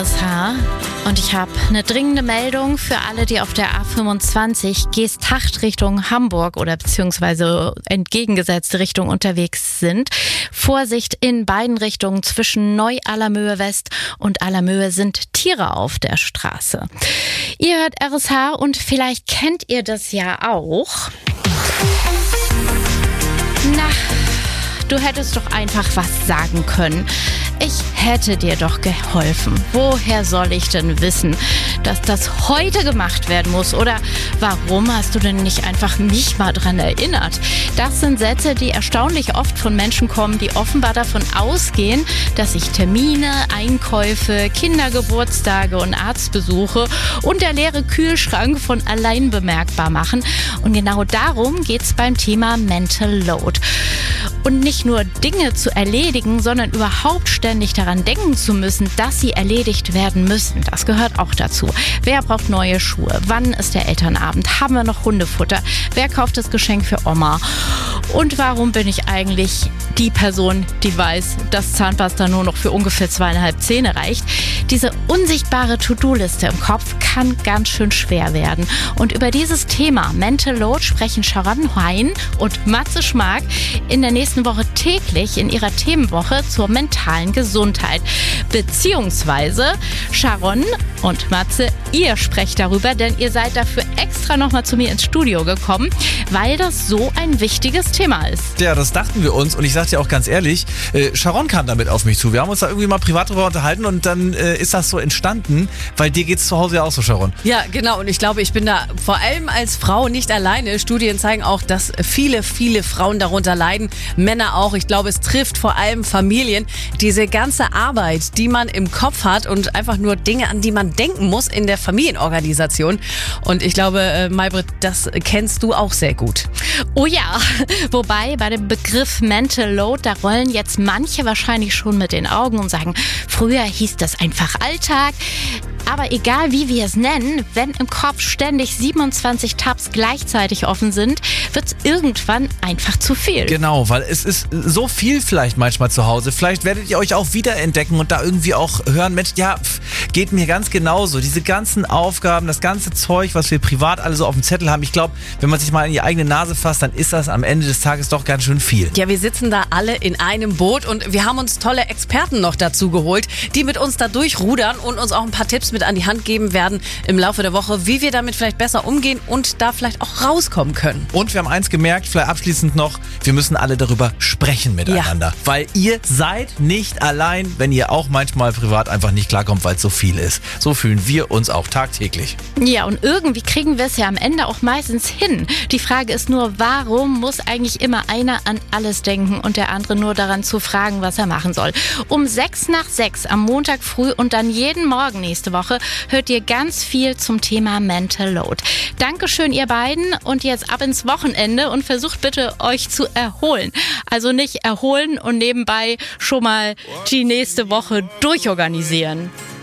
RSH und ich habe eine dringende Meldung für alle, die auf der A25 Geesthacht Richtung Hamburg oder beziehungsweise entgegengesetzte Richtung unterwegs sind. Vorsicht in beiden Richtungen zwischen Neu-Allermöhe West und Allermöhe sind Tiere auf der Straße. Ihr hört RSH und vielleicht kennt ihr das ja auch. Na, du hättest doch einfach was sagen können. Ich hätte dir doch geholfen. Woher soll ich denn wissen, dass das heute gemacht werden muss? Oder warum hast du denn nicht einfach mich mal dran erinnert? Das sind Sätze, die erstaunlich oft von Menschen kommen, die offenbar davon ausgehen, dass sich Termine, Einkäufe, Kindergeburtstage und Arztbesuche und der leere Kühlschrank von allein bemerkbar machen. Und genau darum geht es beim Thema Mental Load. Und nicht nur Dinge zu erledigen, sondern überhaupt ständig daran denken zu müssen, dass sie erledigt werden müssen. Das gehört auch dazu. Wer braucht neue Schuhe? Wann ist der Elternabend? Haben wir noch Hundefutter? Wer kauft das Geschenk für Oma? Und warum bin ich eigentlich die Person, die weiß, dass Zahnpasta nur noch für ungefähr 2,5 Zähne reicht? Diese unsichtbare To-Do-Liste im Kopf kann ganz schön schwer werden. Und über dieses Thema Mental Load sprechen Sharon Hein und Matze Schmark in der nächsten Woche täglich in ihrer Themenwoche zur mentalen Gesundheit. Beziehungsweise Sharon und Matze, ihr sprecht darüber, denn ihr seid dafür extra nochmal zu mir ins Studio gekommen, weil das so ein wichtiges Thema ist. Ja, das dachten wir uns und ich sag dir auch ganz ehrlich, Sharon kam damit auf mich zu. Wir haben uns da irgendwie mal privat drüber unterhalten und dann ist das so entstanden, weil dir geht's zu Hause ja auch so, Sharon. Ja, genau, und ich glaube, ich bin da vor allem als Frau nicht alleine. Studien zeigen auch, dass viele Frauen darunter leiden, Männer auch. Ich glaube, es trifft vor allem Familien. Diese ganze Arbeit, die man im Kopf hat und einfach nur Dinge, an die man denken muss in der Familienorganisation. Und ich glaube, Maybrit, das kennst du auch sehr gut. Oh ja, wobei bei dem Begriff Mental Load, da rollen jetzt manche wahrscheinlich schon mit den Augen und sagen, früher hieß das einfach Alltag. Aber egal wie wir es nennen, wenn im Kopf ständig 27 Tabs gleichzeitig offen sind, wird es irgendwann einfach zu viel. Genau, weil es ist so viel vielleicht manchmal zu Hause. Vielleicht werdet ihr euch auch wiederentdecken und da irgendwie auch hören, Mensch, ja, geht mir ganz genauso. Diese ganzen Aufgaben, das ganze Zeug, was wir privat alle so auf dem Zettel haben, ich glaube, wenn man sich mal in die eigene Nase fasst, dann ist das am Ende des Tages doch ganz schön viel. Ja, wir sitzen da alle in einem Boot und wir haben uns tolle Experten noch dazu geholt, die mit uns da durchrudern und uns auch ein paar Tipps mit an die Hand geben werden im Laufe der Woche, wie wir damit vielleicht besser umgehen und da vielleicht auch rauskommen können. Und wir haben eins gemerkt, vielleicht abschließend noch, wir müssen alle darüber sprechen miteinander. Ja. Weil ihr seid nicht allein, wenn ihr auch manchmal privat einfach nicht klarkommt, weil es so viel ist. So fühlen wir uns auch tagtäglich. Ja, und irgendwie kriegen wir es ja am Ende auch meistens hin. Die Frage ist nur, warum muss eigentlich immer einer an alles denken und der andere nur daran zu fragen, was er machen soll? Um 5:06 am Montag früh und dann jeden Morgen nächste Woche hört ihr ganz viel zum Thema Mental Load. Dankeschön, ihr beiden. Und jetzt ab ins Wochenende und versucht bitte, euch zu erholen. Also nicht erholen und nebenbei schon mal die nächste Woche durchorganisieren.